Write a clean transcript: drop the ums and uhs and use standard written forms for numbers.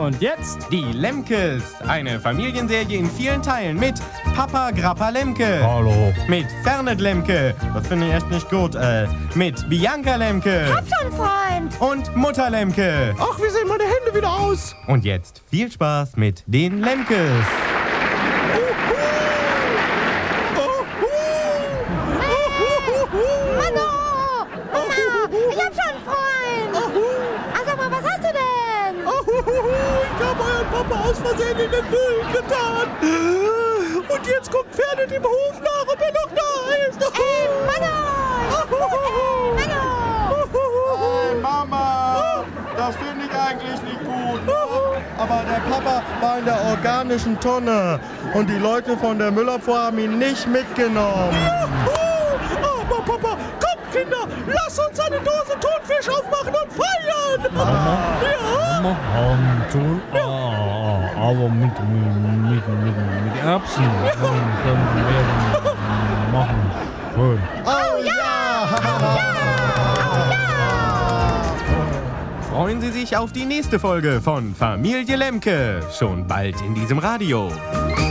Und jetzt? Die Lemkes, eine Familienserie in vielen Teilen mit Papa Grappa Lemke. Hallo. Mit Fernet Lemke, das finde ich echt nicht gut. Mit Bianca Lemke. Hab schon einen Freund. Und Mutter Lemke. Ach, wie sehen meine Hände wieder aus? Und jetzt viel Spaß mit den Lemkes. Ich hab schon einen Freund. Sag mal, was hast du denn? Ich habe euren Papa aus Versehen in den Müll getan. Und jetzt kommt Fernet im Hof nach, ob er noch da ist. Ey, Manno! Hey Mama, das finde ich eigentlich nicht gut. Aber der Papa war in der organischen Tonne und die Leute von der Müllabfuhr haben ihn nicht mitgenommen. Aber Papa, kommt Kinder, lass uns eine Dose Thunfisch aufmachen und feiern. Ja? Aber mit Erbsen. Dann werden machen. Schön. Oh ja! Freuen Sie sich auf die nächste Folge von Familie Lemke. Schon bald in diesem Radio.